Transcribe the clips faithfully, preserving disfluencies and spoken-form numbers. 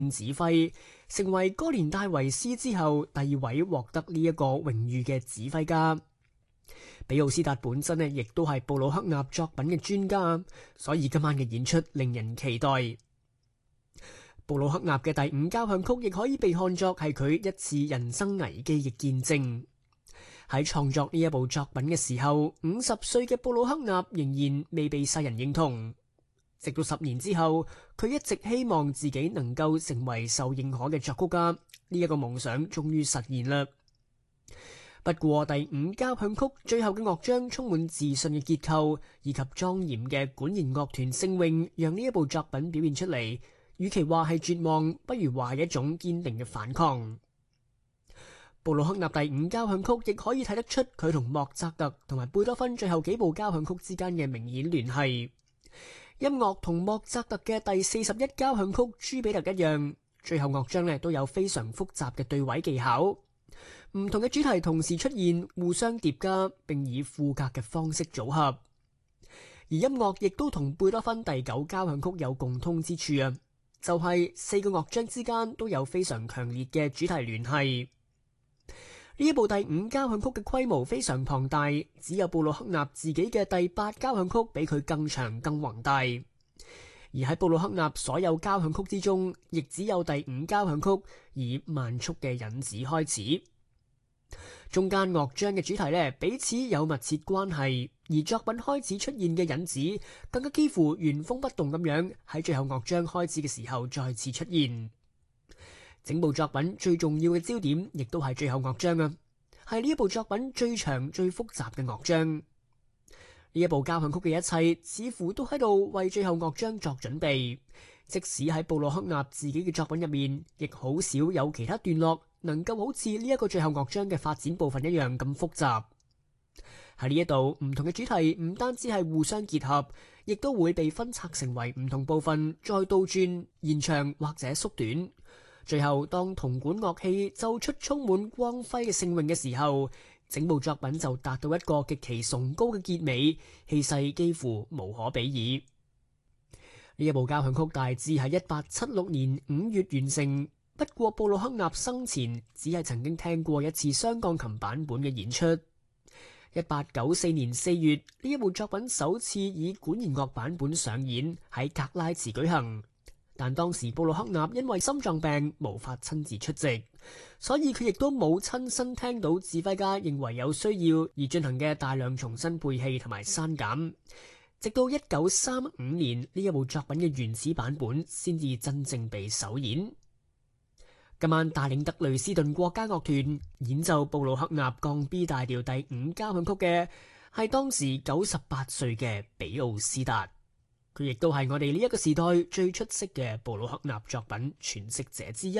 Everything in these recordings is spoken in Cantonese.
指揮，成為哥連戴維斯之後第二位獲得呢一個榮譽嘅指揮家。比奧斯達本身呢，亦都係布魯克納作品嘅專家，所以今晚嘅演出令人期待。布魯克納嘅第五交響曲亦可以被看作係佢一次人生危機嘅見證。喺創作呢一部作品嘅時候，五十歲嘅布魯克納仍然未被世人認同。直到十年之後，佢一直希望自己能夠成為受認可嘅作曲家，呢一個夢想終於實現啦。不過第五交響曲最後嘅樂章充滿自信嘅結構以及莊嚴嘅管弦樂團聲詠，讓呢一部作品表現出嚟，與其話係絕望，不如話係一種堅定嘅反抗。布魯克納第五交響曲亦可以睇得出佢同莫扎特同埋貝多芬最後幾部交響曲之間嘅明顯聯繫。音樂同莫扎特嘅第四十一交響曲朱比特一樣，最後樂章呢都有非常複雜嘅對位技巧，唔同嘅主題同時出現，互相疊加，並以賦格嘅方式組合。而音樂亦都同貝多芬第九交響曲有共通之處啊，就係四個樂章之間都有非常強烈嘅主題聯繫。呢一部第五交響曲嘅規模非常龐大，只有布魯克納自己嘅第八交響曲比佢更長更宏大。而喺布魯克納所有交響曲之中，亦只有第五交響曲以慢速嘅引子開始，中間樂章嘅主題呢彼此有密切關係，而作品開始出現嘅引子更加幾乎原封不動咁樣喺最後樂章開始嘅時候再次出現。整部作品最重要嘅焦點，亦都係最後樂章啊，係呢一部作品最長最複雜嘅樂章。呢一部交響曲嘅一切，似乎都喺度為最後樂章作準備。即使喺布魯克納自己嘅作品入面，亦好少有其他段落能夠好似呢一個最後樂章嘅發展部分一樣咁複雜。喺呢一度，唔同嘅主題唔單止係互相結合，亦都會被分拆成為唔同部分，再倒轉、延長或者縮短。最後，當銅管樂器奏出充滿光輝嘅聖詠嘅時候，整部作品就達到一個極其崇高嘅結尾，氣勢幾乎無可比擬。呢一部交響曲大致係一八七六年五月完成，不過布魯克納生前只係曾經聽過一次雙鋼琴版本嘅演出。一八九四年四月，呢一部作品首次以管弦樂版本上演，喺格拉茨舉行。但當時布魯克納因為心臟病無法親自出席，所以佢亦都冇親身聽到指揮家認為有需要而進行嘅大量重新配器同埋刪減。直到一九三五年，呢一部作品嘅原始版本先至真正被首演。今晚帶領德累斯頓國家樂團演奏布魯克納降 B 大調第五交響曲嘅係當時九十八歲嘅比奧斯達。佢亦都係我哋呢一個時代最出色嘅布魯克納作品詮釋者之一。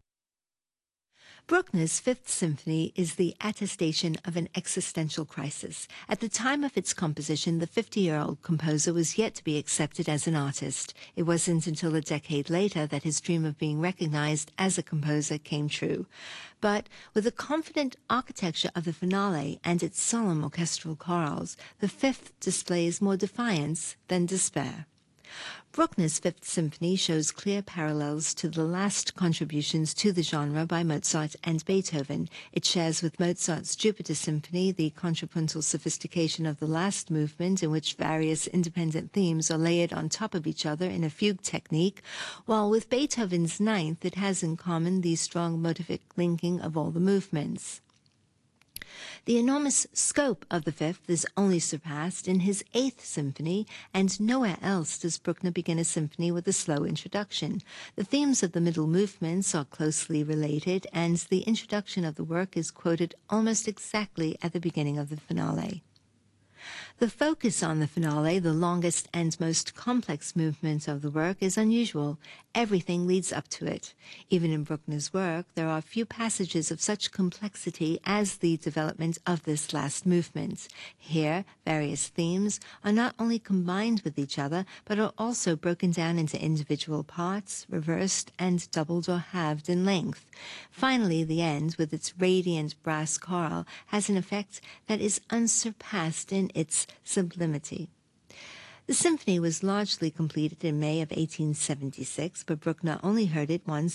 Bruckner's Fifth Symphony is the attestation of an existential crisis. At the time of its composition, the fifty-year-old composer was yet to be accepted as an artist. It wasn't until a decade later that his dream of being recognized as a composer came true. But with the confident architecture of the finale and its solemn orchestral chorals, the Fifth displays more defiance than despair. Bruckner's Fifth Symphony shows clear parallels to the last contributions to the genre by Mozart and Beethoven. It shares with Mozart's Jupiter Symphony the contrapuntal sophistication of the last movement, in which various independent themes are layered on top of each other in a fugue technique, while with Beethoven's Ninth it has in common the strong motivic linking of all the movements. The enormous scope of the Fifth is only surpassed in his Eighth Symphony, and nowhere else does Bruckner begin a symphony with a slow introduction. The themes of the middle movements are closely related, and the introduction of the work is quoted almost exactly at the beginning of the finale. The focus on the finale, the longest and most complex movement of the work, is unusual. Everything leads up to it. Even in Bruckner's work, there are few passages of such complexity as the development of this last movement. Here, various themes are not only combined with each other, but are also broken down into individual parts, reversed and doubled or halved in length. Finally, the end, with its radiant brass choral, has an effect that is unsurpassed in its sublimity. The symphony was largely completed in May of eighteen seventy-six, but Bruckner only heard it once